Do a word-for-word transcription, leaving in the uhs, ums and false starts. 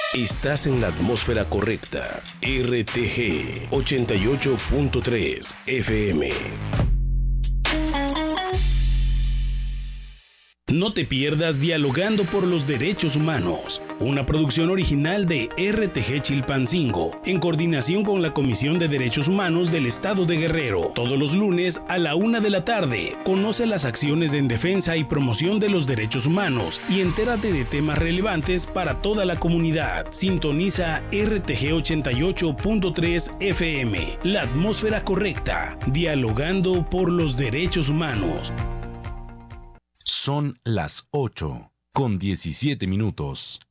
Estás en la atmósfera correcta. R T G ochenta y ocho punto tres F M. No te pierdas Dialogando por los Derechos Humanos, una producción original de R T G Chilpancingo, en coordinación con la Comisión de Derechos Humanos del Estado de Guerrero. Todos los lunes a la una de la tarde. Conoce las acciones en defensa y promoción de los derechos humanos y entérate de temas relevantes para toda la comunidad. Sintoniza R T G ochenta y ocho punto tres F M, la atmósfera correcta, dialogando por los derechos humanos. Son las ocho con diecisiete minutos.